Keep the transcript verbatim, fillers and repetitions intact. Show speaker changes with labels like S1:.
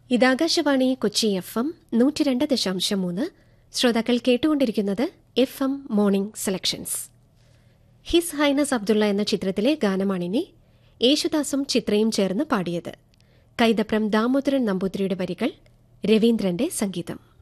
S1: ഇത് Akashvani Kochi F M നൂറ്റി രണ്ട് ദശാംശം മൂന്ന്. ശ്രോതാക്കൾ കേട്ടുകൊണ്ടിരിക്കുന്നത് F M morning selections. His highness Abdulla എന്ന ചിത്രത്തിലെ ഗാനമാണിനി. യേശുദാസും ചിത്രയും ചേർന്ന് പാടിയത്. കൈതപ്രം ദാമോദരൻ നമ്പൂതിരിയുടെ വരികൾ, രവീന്ദ്രന്റെ സംഗീതം.